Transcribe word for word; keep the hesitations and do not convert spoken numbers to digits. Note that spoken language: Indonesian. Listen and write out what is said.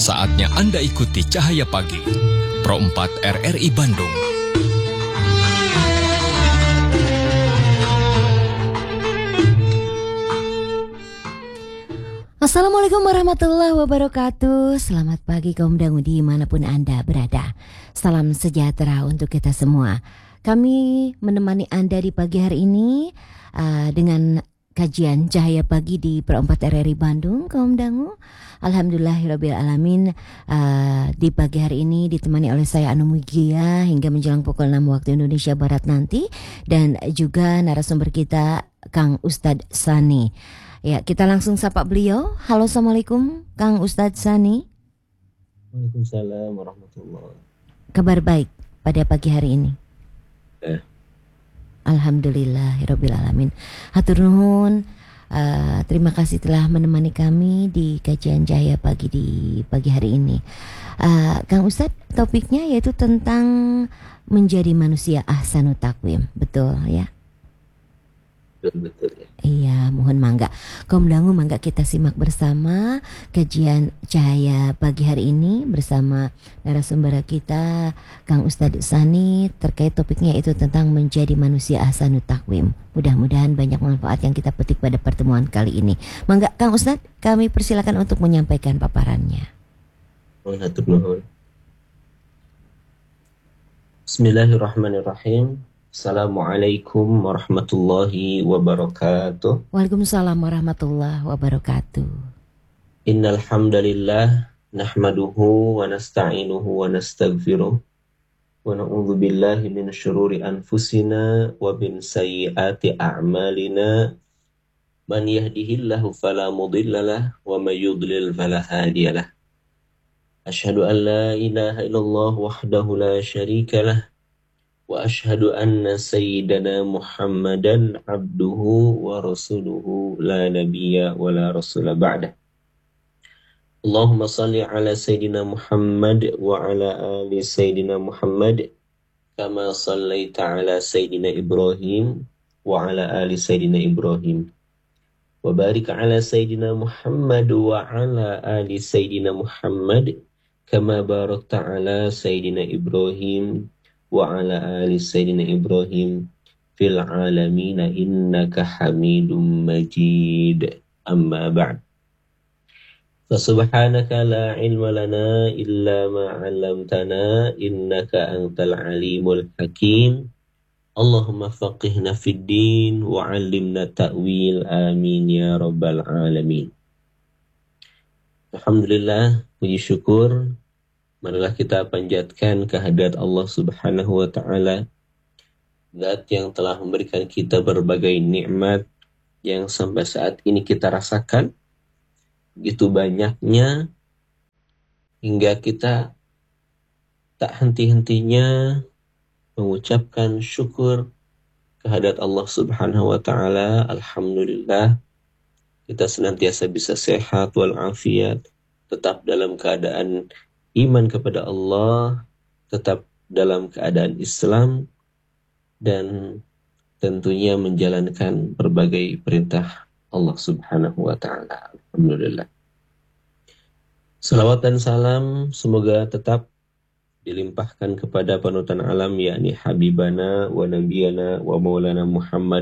Saatnya Anda ikuti Cahaya Pagi, Pro empat R R I Bandung. Assalamualaikum warahmatullahi wabarakatuh. Selamat pagi kaum dangu dimanapun Anda berada. Salam sejahtera untuk kita semua. Kami menemani Anda di pagi hari ini uh, dengan kajian Cahaya Pagi di Pro empat R R I Bandung, kaum dangu. Alhamdulillahirabbil alamin. Uh, di pagi hari ini ditemani oleh saya Anu Mugia hingga menjelang pukul enam waktu Indonesia Barat nanti, dan juga narasumber kita Kang Ustadz Sani. Ya, kita langsung sapa beliau. Halo, assalamualaikum, Kang Ustadz Sani. Waalaikumsalam warahmatullahi. Kabar baik pada pagi hari ini. Eh. Alhamdulillahirabbil alamin. Hatur nuhun. Uh, terima kasih telah menemani kami di kajian Cahaya Pagi di pagi hari ini. Uh, Kang Ustadz, topiknya yaitu tentang menjadi manusia ahsanut taqwim, betul ya? Betul ya. Iya, mohon mangga. Kaum dangu mangga kita simak bersama kajian Cahaya Pagi hari ini bersama narasumber kita Kang Ustadz Sani terkait topiknya itu tentang menjadi manusia ahsanut taqwim. Mudah-mudahan banyak manfaat yang kita petik pada pertemuan kali ini. Mangga Kang Ustadz, kami persilakan untuk menyampaikan paparannya. Bismillahirrahmanirrahim. Assalamualaikum warahmatullahi wabarakatuh. Waalaikumsalam warahmatullahi wabarakatuh. Innal hamdalillah nahmaduhu wa nasta'inuhu wa nastaghfiruh wa na'udzu billahi min syururi anfusina wa min sayyiati a'malina. Man yahdihillahu fala mudhillalah wa may yudlil fala hadiyalah. Asyhadu an la ilaha illallah wahdahu la syarikalah wa ashhadu anna sayyidana Muhammadan abduhu wa rasuluhu la nabiyya wa la rasula ba'dah. Allahumma salli ala sayyidina Muhammad wa ala ali sayyidina Muhammad kama sallaita ala sayyidina Ibrahim wa ala ali sayyidina Ibrahim wa barik ala sayyidina Muhammad wa ala ali sayyidina Muhammad kama barakta ala sayyidina Ibrahim wa ala ali sayyidina Ibrahim fil alamina innaka hamidum majid. Amma ba'd. Fasubhanaka la ilma lana illa ma 'allamtana innaka antal alimul hakim. Allahumma faqihna fid din wa 'allimna ta'wil, amin ya rabbal alamin. Alhamdulillah, puji syukur marilah kita panjatkan kehadirat Allah Subhanahu wa Ta'ala, Zat yang telah memberikan kita berbagai nikmat yang sampai saat ini kita rasakan begitu banyaknya, hingga kita tak henti-hentinya mengucapkan syukur kehadirat Allah Subhanahu wa Ta'ala. Alhamdulillah, kita senantiasa bisa sehat walafiat, tetap dalam keadaan iman kepada Allah, tetap dalam keadaan Islam, dan tentunya menjalankan berbagai perintah Allah Subhanahu wa Ta'ala. Alhamdulillah. Salawat dan salam semoga tetap dilimpahkan kepada panutan alam, yakni Habibana wa Nabiyana wa Maulana Muhammad